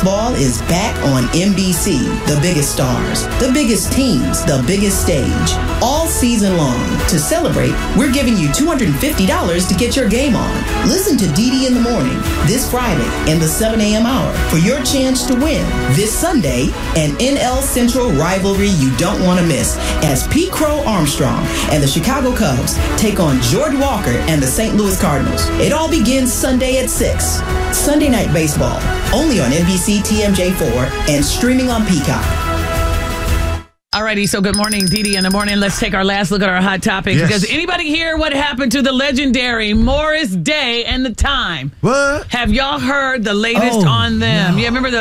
Baseball is back on NBC. The biggest stars, the biggest teams, the biggest stage. All season long. To celebrate, we're giving you $250 to get your game on. Listen to DD in the Morning this Friday in the 7 a.m. hour for your chance to win. This Sunday, an NL Central rivalry you don't want to miss as Pete Crow Armstrong and the Chicago Cubs take on George Walker and the St. Louis Cardinals. It all begins Sunday at 6. Sunday Night Baseball, only on NBC TMJ4 and streaming on Peacock. Alrighty, so good morning, Dee in the Morning. Let's take our last look at our hot topics. Yes. Because anybody hear what happened to the legendary Morris Day and the Time? What? Have y'all heard the latest on them? No. Yeah, remember the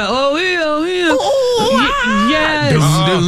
yes.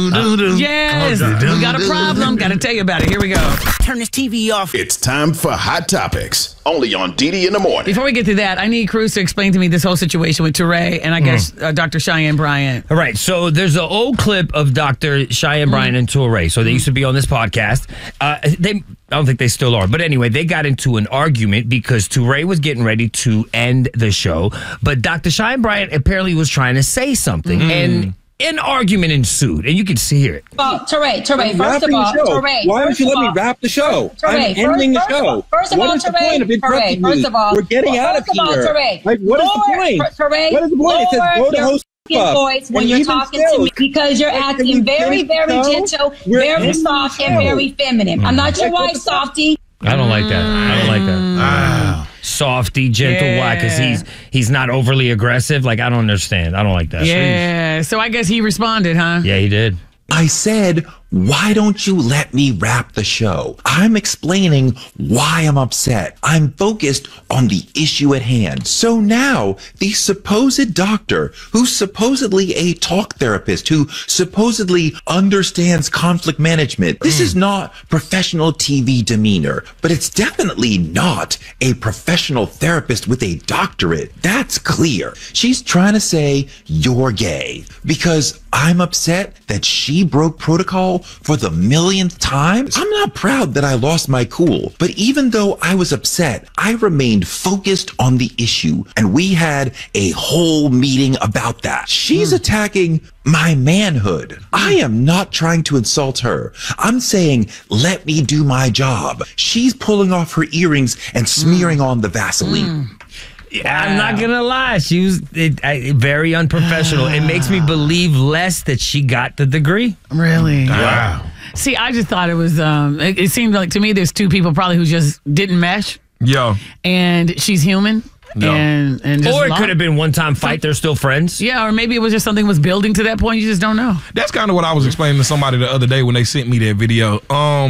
Yes. We got a problem. Got to tell you about it. Here we go. Turn this TV off. It's time for Hot Topics, only on DD in the Morning. Before we get to that, I need Cruz to explain to me this whole situation with Touré and I guess Dr. Cheyenne Bryant. All right, so there's an old clip of Dr. Cheyenne Bryant and Touré. So they used to be on this podcast. I don't think they still are. But anyway, they got into an argument because Touré was getting ready to end the show. But Dr. Cheyenne Bryant apparently was trying to say something. And an argument ensued, and you can hear it. Oh, Touré, first of all, Touré. Why don't you let me wrap the show? I'm ending the show. First of all, Touré, first of all, we're getting out of here. Touré, like, what is the point? Touré, what is the point? It says go to host voice when you're talking to me because you're acting very, very gentle, very soft, and very feminine. I'm not your wife, Softy. I don't like that. I don't like that. Wow. Softy, gentle, why? Because he's not overly aggressive. Like, I don't understand. I don't like that. Yeah, so I guess he responded, huh? Yeah, he did. I said, why don't you let me wrap the show? I'm explaining why I'm upset. I'm focused on the issue at hand. So now, the supposed doctor, who's supposedly a talk therapist, who supposedly understands conflict management, this is not professional TV demeanor, but it's definitely not a professional therapist with a doctorate. That's clear. She's trying to say you're gay because I'm upset that she broke protocol for the millionth time. I'm not proud that I lost my cool, but even though I was upset, I remained focused on the issue, and we had a whole meeting about that. She's attacking my manhood. I am not trying to insult her. I'm saying, let me do my job. She's pulling off her earrings and smearing on the Vaseline. Yeah, I'm not going to lie. She was very unprofessional. It makes me believe less that she got the degree. Really? Wow. See, I just thought it was, it seemed like to me there's two people probably who just didn't mesh. Yo. And she's human. No. And just or it could have been one-time fight. They're still friends. Yeah, or maybe it was just something was building to that point. You just don't know. That's kind of what I was explaining to somebody the other day when they sent me that video.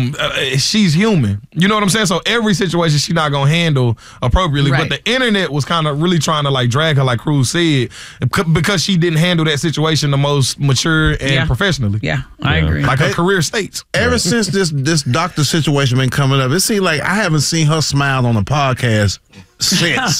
She's human. You know what I'm saying? So every situation she's not going to handle appropriately. Right. But the internet was kind of really trying to like drag her, like Cruz said, because she didn't handle that situation the most mature and professionally. Yeah, I agree. Like her career states. Ever since this doctor situation been coming up, it seems like I haven't seen her smile on the podcast since.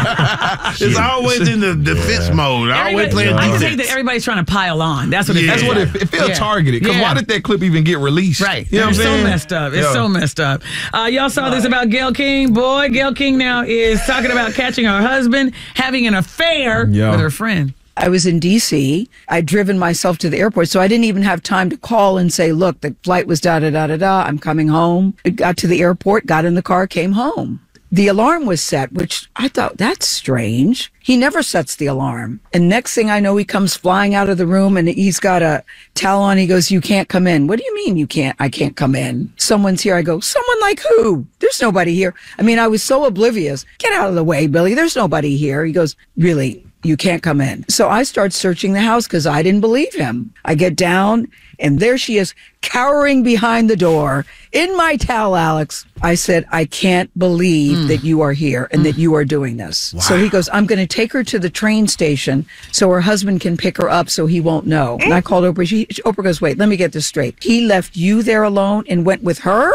It's always in the defense mode. Always playing I defense. just hate that everybody's trying to pile on. That's what it That's what it feels targeted. Because why did that clip even get released? Right. You know what I'm saying? So messed up. It's so messed up. Y'all saw this about Gayle King. Boy, Gayle King now is talking about catching her husband having an affair with her friend. I was in D.C. I'd driven myself to the airport, so I didn't even have time to call and say, look, the flight was da-da-da-da-da. I'm coming home. I got to the airport, got in the car, came home. The alarm was set, which I thought, that's strange. He never sets the alarm. And next thing I know, he comes flying out of the room and he's got a towel on. He goes, you can't come in. What do you mean I can't come in? Someone's here. I go, someone like who? There's nobody here. I mean, I was so oblivious. Get out of the way, Billy. There's nobody here. He goes, really? You can't come in. So I start searching the house because I didn't believe him. I get down and there she is cowering behind the door in my towel, Alex. I said, I can't believe that you are here and that you are doing this. Wow. So he goes, I'm going to take her to the train station so her husband can pick her up so he won't know. And I called Oprah. Oprah goes, wait, let me get this straight. He left you there alone and went with her?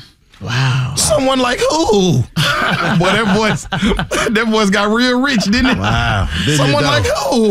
Wow. Someone like who? Boy, that boy's got real rich, didn't it? Wow. Someone like who?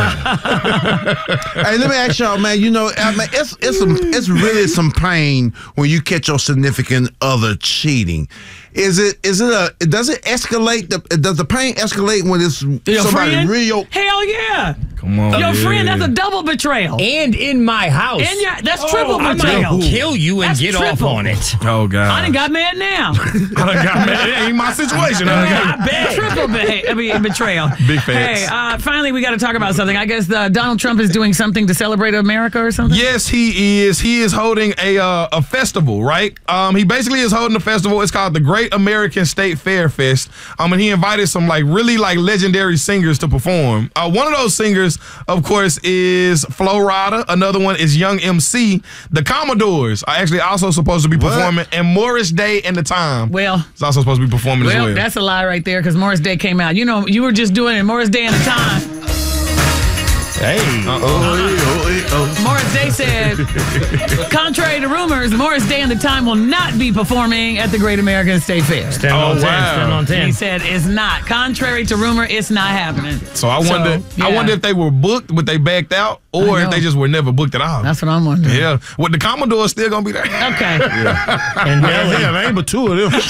Hey, let me ask y'all, man. You know, I mean, it's really some pain when you catch your significant other cheating. Does it escalate? Does the pain escalate when it's somebody friend? real? Hell yeah. Come on. Your friend, that's a double betrayal. And in my house. And that's triple I'm betrayal. gonna kill you and That's get triple. off on it. Oh, God. I done got mad now. I done got mad. It ain't my situation. I bet. Triple betrayal. Big fans. Hey, finally, we got to talk about something. I guess Donald Trump is doing something to celebrate America or something? Yes, he is. He is holding a festival, right? He basically is holding a festival. It's called the Great American State Fair Fest. And he invited some really legendary singers to perform. One of those singers, of course, is Flo Rida. Another one is Young MC. The Commodores are actually also supposed to be performing, and Morris Day and the Time. Well, it's also supposed to be performing as well. That's a lie right there because Morris Day came out. You know, you were just doing it. Morris Day and the Time. Hey. Morris Day said, contrary to rumors, Morris Day and the Time will not be performing at the Great American State Fair. Stand on 10. Stand on 10. He said it's not. Contrary to rumor, it's not happening. So I wonder if they were booked, but they backed out, or if they just were never booked at all. That's what I'm wondering. Yeah. Well, the Commodore is still going to be there. Okay. And there ain't but two of them. All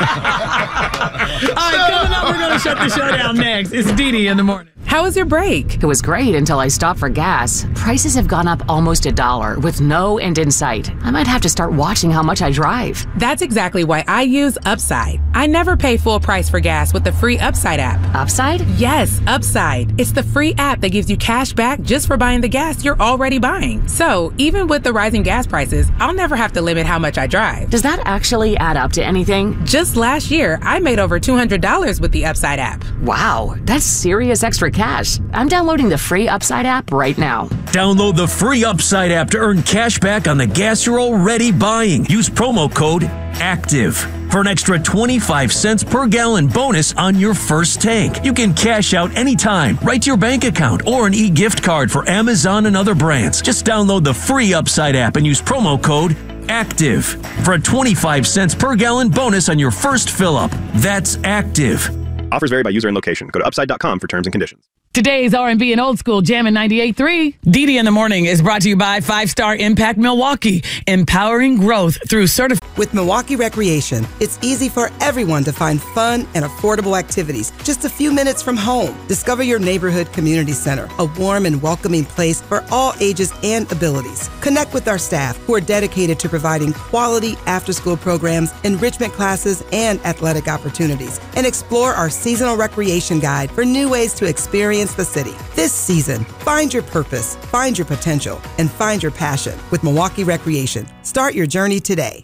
right, coming up, we're going to shut the show down next. It's Dee in the morning. How was your break? It was great until I stopped for gas. Prices have gone up almost $1 with no end in sight. I might have to start watching how much I drive. That's exactly why I use Upside. I never pay full price for gas with the free Upside app. Upside? Yes, Upside. It's the free app that gives you cash back just for buying the gas you're already buying. So even with the rising gas prices, I'll never have to limit how much I drive. Does that actually add up to anything? Just last year, I made over $200 with the Upside app. Wow, that's serious extra cash. I'm downloading the free Upside app right now. Download the free Upside app to earn cash back on the gas you're already buying. Use promo code ACTIVE for an extra 25 cents per gallon bonus on your first tank. You can cash out anytime, right to your bank account, or an e-gift card for Amazon and other brands. Just download the free Upside app and use promo code ACTIVE for a 25 cents per gallon bonus on your first fill-up. That's ACTIVE. Offers vary by user and location. Go to upside.com for terms and conditions. Today's R&B and Old School Jammin' 98.3. Dee in the Morning is brought to you by 5-Star Impact Milwaukee, empowering growth through With Milwaukee Recreation, it's easy for everyone to find fun and affordable activities just a few minutes from home. Discover your neighborhood community center, a warm and welcoming place for all ages and abilities. Connect with our staff who are dedicated to providing quality after-school programs, enrichment classes, and athletic opportunities. And explore our seasonal recreation guide for new ways to experience the city. This season, find your purpose, find your potential, and find your passion with Milwaukee Recreation. Start your journey today.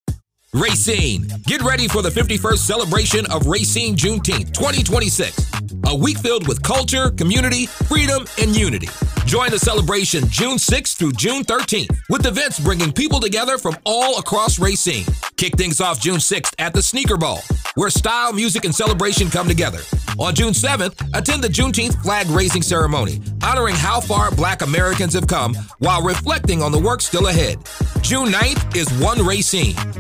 Racine. Get ready for the 51st celebration of Racine Juneteenth 2026. A week filled with culture, community, freedom, and unity. Join the celebration June 6th through June 13th with events bringing people together from all across Racine. Kick things off June 6th at the Sneaker Ball, where style, music, and celebration come together. On June 7th, attend the Juneteenth flag raising ceremony, honoring how far Black Americans have come while reflecting on the work still ahead. June 9th is One Racine,